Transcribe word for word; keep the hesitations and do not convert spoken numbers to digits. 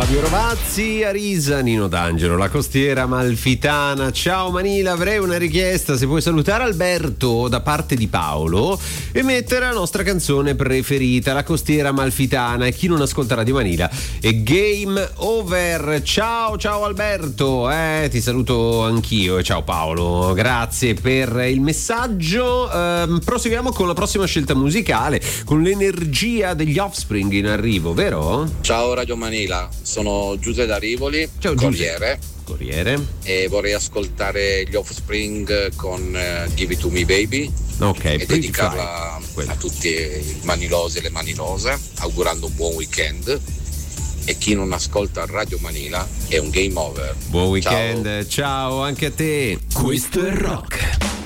Fabio Rovazzi, Arisa, Nino D'Angelo, la costiera amalfitana. Ciao Manila, avrei una richiesta, se puoi salutare Alberto da parte di Paolo e mettere la nostra canzone preferita, la costiera amalfitana, e chi non ascolta Radio Manila è Game Over. Ciao ciao Alberto, eh, ti saluto anch'io e ciao Paolo, grazie per il messaggio. Eh, proseguiamo con la prossima scelta musicale, con l'energia degli Offspring in arrivo, vero? Ciao Radio Manila, sono Giuseppe da Rivoli, ciao, Corriere. Corriere. E vorrei ascoltare gli Offspring con uh, Give It To Me Baby. Ok, e dedicarla a tutti i manilosi e le manilose, augurando un buon weekend. E chi non ascolta Radio Manila è un game over. Buon weekend, ciao, ciao anche a te. Questo è rock.